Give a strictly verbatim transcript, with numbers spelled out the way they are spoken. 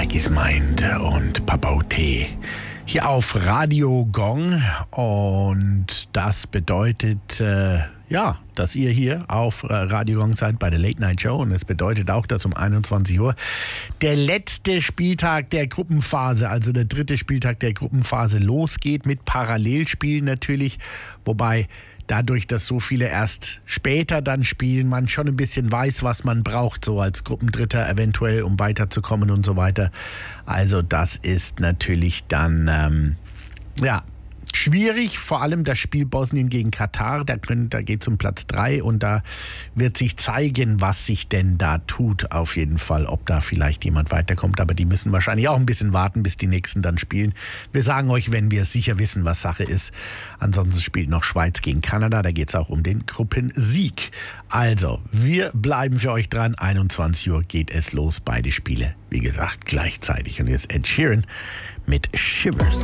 Maggie's Mind und Papa T. Hier auf Radio Gong. Und das bedeutet, äh, ja, dass ihr hier auf äh, Radio Gong seid bei der Late Night Show. Und es bedeutet auch, dass um einundzwanzig Uhr der letzte Spieltag der Gruppenphase, also der dritte Spieltag der Gruppenphase losgeht mit Parallelspielen natürlich. Wobei dadurch, dass so viele erst später dann spielen, man schon ein bisschen weiß, was man braucht, so als Gruppendritter eventuell, um weiterzukommen und so weiter. Also das ist natürlich dann, ähm, ja, schwierig, vor allem das Spiel Bosnien gegen Katar, da, da geht es um Platz drei und da wird sich zeigen, was sich denn da tut auf jeden Fall, ob da vielleicht jemand weiterkommt, aber die müssen wahrscheinlich auch ein bisschen warten, bis die Nächsten dann spielen. Wir sagen euch, wenn wir sicher wissen, was Sache ist. Ansonsten spielt noch Schweiz gegen Kanada, da geht es auch um den Gruppensieg. Also, wir bleiben für euch dran, einundzwanzig Uhr geht es los, beide Spiele, wie gesagt, gleichzeitig. Und jetzt Ed Sheeran mit Shivers.